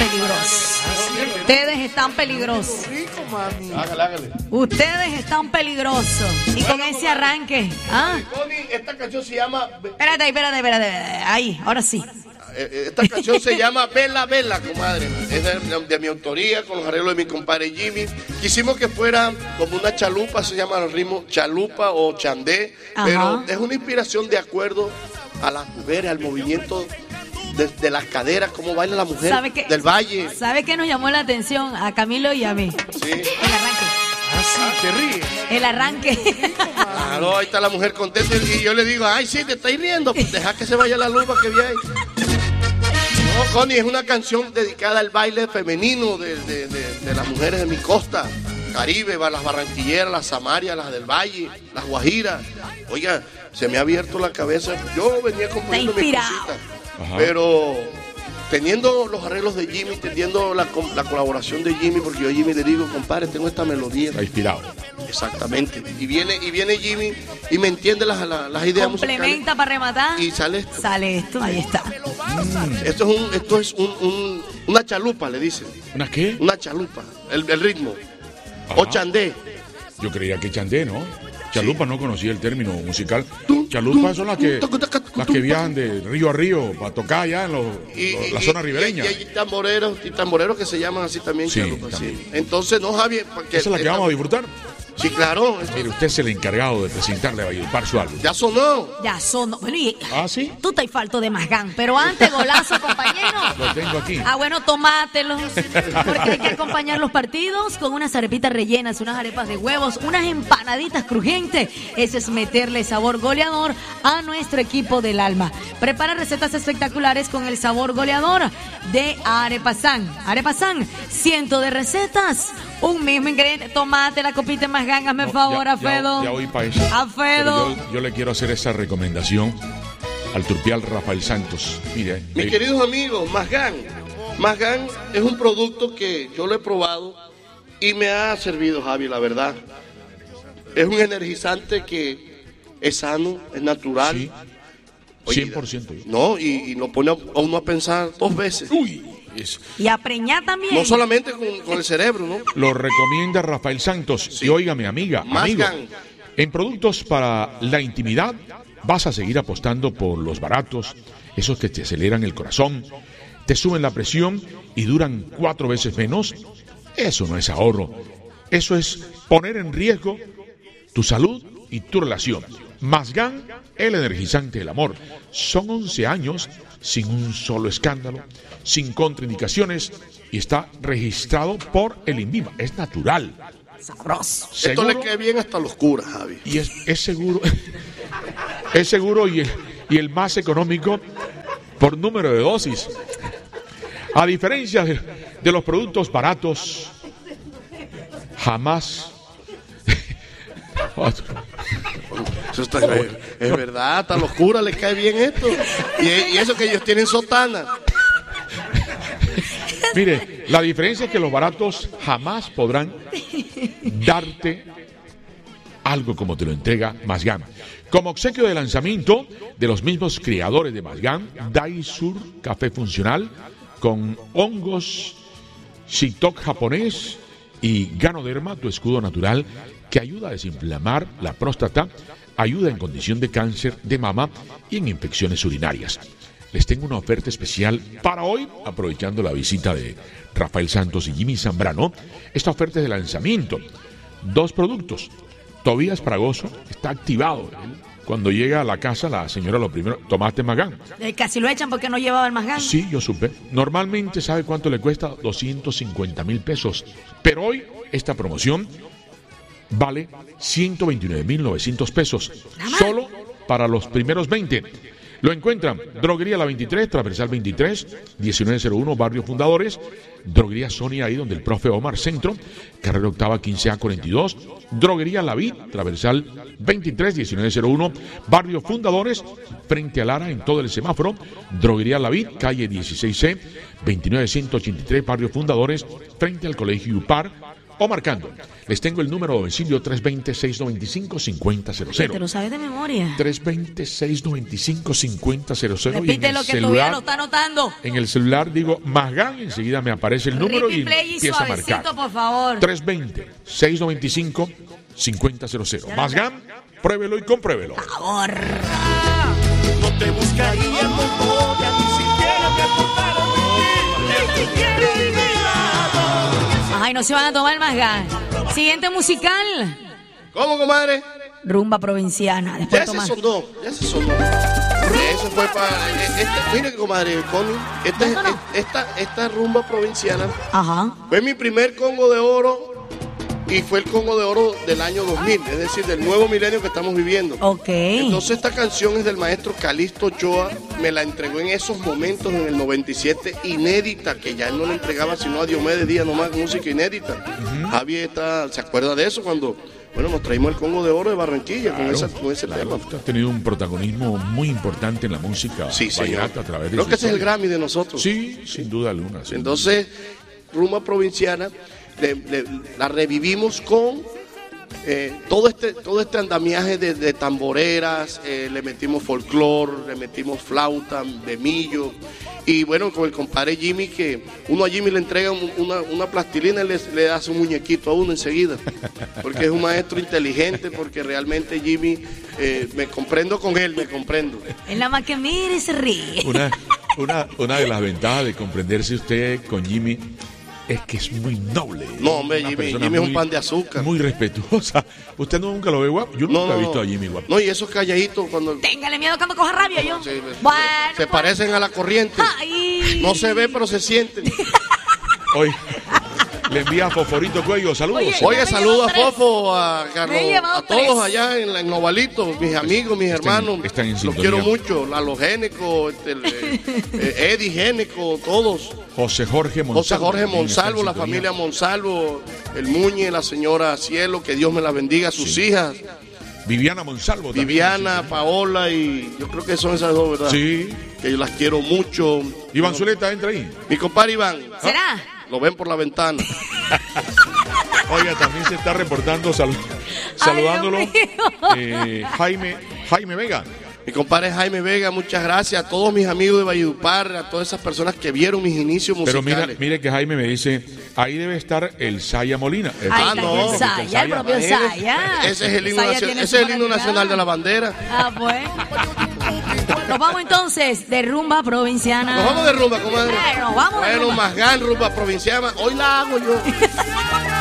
peligrosos. Ustedes están peligrosos. Hágale. Ustedes están peligrosos. Y con ese arranque. Connie, esta canción se llama... Espérate. Ahí, ahora sí. Esta canción se llama Vela, Vela, comadre. Es de mi autoría, con los arreglos de mi compadre Jimmy. Quisimos que fuera como una chalupa, se llama el ritmo chalupa o chandé. Ajá. Pero es una inspiración de acuerdo a las mujeres, al movimiento de las caderas, cómo baila la mujer del valle. ¿Sabe qué nos llamó la atención a Camilo y a mí? Sí. El arranque. Te ríes. El arranque. Claro, ahí está la mujer contenta y yo le digo, ay, sí, te estáis riendo, pues deja que se vaya la luz para que veáis. No, Connie, es una canción dedicada al baile femenino de las mujeres de mi costa Caribe, las barranquilleras, las samarias, las del valle, las guajiras. Oiga, se me ha abierto la cabeza. Yo venía componiendo mis cositas, pero teniendo los arreglos de Jimmy, teniendo la colaboración de Jimmy, porque yo a Jimmy le digo, compadre, tengo esta melodía. Está inspirado. Exactamente. Y viene Jimmy y me entiende las ideas musicales. Complementa para rematar. Y sale esto. Sale esto, ahí está. Esto es una chalupa, le dicen. ¿Una qué? Una chalupa, el ritmo. Ajá. O chandé. Yo creía que chandé, ¿no? Chalupa, no conocía el término musical. Chalupas son las que viajan de río a río para tocar allá en la zona ribereña. Y hay tamboreros que se llaman así también, sí, chalupas. También. Sí. Entonces, no, Javier. Esa es la que vamos a disfrutar. Sí, claro. Mire, usted es el encargado de presentarle a Valledupar su álbum. Ya sonó. Bueno, y ¿sí? tú te falto de Mazgán, pero antes, golazo, compañero. Lo tengo aquí. Bueno, tomátelos. Porque hay que acompañar los partidos con unas arepitas rellenas, unas arepas de huevos, unas empanaditas crujientes. Eso es meterle sabor goleador a nuestro equipo del alma. Prepara recetas espectaculares con el sabor goleador de Arepasán. Arepasán, 100 de recetas. Un mismo ingrediente, tomate, la copita de Mazgán, hazme favor, Afedo. Ya oí para eso. Afedo. Yo le quiero hacer esa recomendación al turpial Rafael Santos. Mire, mis queridos amigos, Mazgán es un producto que yo lo he probado y me ha servido, Javi, la verdad. Es un energizante que es sano, es natural. Sí, 100%. No, y lo pone a uno a pensar 2 veces. Uy. Y a preñar también. No solamente con el cerebro, ¿no? Lo recomienda Rafael Santos. Sí. Y óigame, amigo, en productos para la intimidad vas a seguir apostando por los baratos, esos que te aceleran el corazón, te suben la presión y duran 4 veces menos. Eso no es ahorro. Eso es poner en riesgo tu salud y tu relación. Mazgán, el energizante del amor. Son 11 años sin un solo escándalo, sin contraindicaciones y está registrado por el INVIMA. Es natural. Sabroso. Esto le queda bien hasta los curas, Javi. Y es seguro. Es seguro y el más económico por número de dosis. A diferencia de los productos baratos, jamás... Eso está, es verdad, hasta los curas les cae bien esto. Y eso que ellos tienen sotana. Mire, la diferencia es que los baratos jamás podrán darte algo como te lo entrega Mazgán. Como obsequio de lanzamiento de los mismos creadores de Mazgán, Daisur Café Funcional con hongos, shiitake japonés y Ganoderma, tu escudo natural que ayuda a desinflamar la próstata, ayuda en condición de cáncer de mama y en infecciones urinarias. Les tengo una oferta especial para hoy, aprovechando la visita de Rafael Santos y Jimmy Zambrano. Esta oferta es de lanzamiento. 2 productos. Tobías Fragoso está activado. Cuando llega a la casa, la señora lo primero, tomaste Mazgán. Casi lo echan porque no llevaba el Mazgán. Sí, yo supe. Normalmente, ¿sabe cuánto le cuesta? 250,000 pesos. Pero hoy, esta promoción vale 129,900 pesos. Solo para los primeros 20. Lo encuentran Droguería La 23, Transversal 23, 1901, Barrio Fundadores. Droguería Sonia, ahí donde el profe Omar Centro, carrera octava 15A42. Droguería La Vid, Transversal 23, 1901, Barrio Fundadores, frente a Lara, en todo el semáforo. Droguería La Vid, calle 16C, 29183, Barrio Fundadores, frente al Colegio UPAR. o marcando. Les tengo el número de domicilio 320-695-5000. ¿Te lo sabes de memoria? 320-695-5000. Repite lo que todavía lo está anotando. En el celular digo Mazgán, enseguida me aparece el número y empieza a marcar. Por favor. 320-695-5000. Mazgán, pruébelo y compruébelo. Por favor. No te buscaría en memoria, ni siquiera me acordaron de ti, te quiero olvidado. Ay, no se van a tomar más gas. Siguiente musical. ¿Cómo, comadre? Rumba provinciana. Después Ya se sonó. Eso fue para... mire, comadre, Connie, esta rumba provinciana Ajá. fue mi primer Congo de Oro y fue el Congo de Oro del año 2000, es decir, del nuevo milenio que estamos viviendo. Ok. Entonces esta canción es del maestro Calixto Ochoa, me la entregó en esos momentos, en el 97, inédita, que ya él no le entregaba sino a Diomedes Díaz nomás, música inédita. Javier ¿se acuerda de eso cuando... Bueno, nos traímos el Congo de Oro de Barranquilla con ese tema. Usted ha tenido un protagonismo muy importante en la música vallenata a través de Creo que ese es el Grammy de nosotros. Sí, sin duda alguna. Entonces, rumba provinciana, la revivimos con todo este andamiaje de tamboreras, le metimos folclore, le metimos flauta, demillo. Y bueno, con el compadre Jimmy, que uno a Jimmy le entrega una plastilina y le hace un muñequito a uno enseguida. Porque es un maestro inteligente, porque realmente Jimmy, me comprendo con él, me comprendo. Es la más que mire y se ríe. Una de las ventajas de comprenderse usted con Jimmy es que es muy noble. No, hombre, Jimmy es un pan de azúcar. Muy respetuosa. ¿Usted nunca lo ve guapo? Yo nunca he visto a Jimmy guapo. No, y esos calladitos cuando... Téngale miedo cuando coja rabia yo. Sí, bueno, se parecen a la corriente. Ay. No se ve, pero se sienten. Hoy le envía a Foforito Cuello. Saludos. Oye, saludo a Fofo, a Carlos, Me he llevado a todos 3. allá en Novalito, mis amigos, mis hermanos. Están en los sintonía. quiero mucho. Lalo Géneco, Eddie Géneco, todos. José Jorge Monsalvo. La familia Monsalvo, el Muñe, la señora Cielo, que Dios me la bendiga, sus hijas. Viviana Monsalvo también. Viviana, Paola, y yo creo que son esas dos, ¿verdad? Sí. Que yo las quiero mucho. Iván Zuleta, entra ahí. Mi compadre Iván. ¿Será? Lo ven por la ventana. Oiga, también se está reportando, saludándolo, Dios Jaime Vega. Mi compadre Jaime Vega, muchas gracias a todos mis amigos de Valledupar, a todas esas personas que vieron mis inicios musicales. Pero mire que Jaime me dice, ahí debe estar el Saya Molina. Ahí está no. el Saya, el propio Saya. Ese es el himno, Saya tiene ese es su el himno tonalidad. nacional de la bandera. Ah, pues. Nos vamos entonces de rumba provinciana. Nos vamos de rumba, comadre. Nos vamos de Bueno, rumba. Mazgán, rumba provinciana. Hoy la hago yo.